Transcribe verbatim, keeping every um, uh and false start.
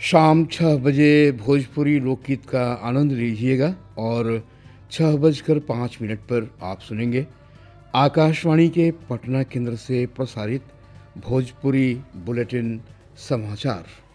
शाम छह बजे भोजपुरी लोकगीत का आनंद लीजिएगा और छह बजकर पाँच मिनट पर आप सुनेंगे आकाशवाणी के पटना केंद्र से प्रसारित भोजपुरी बुलेटिन समाचार।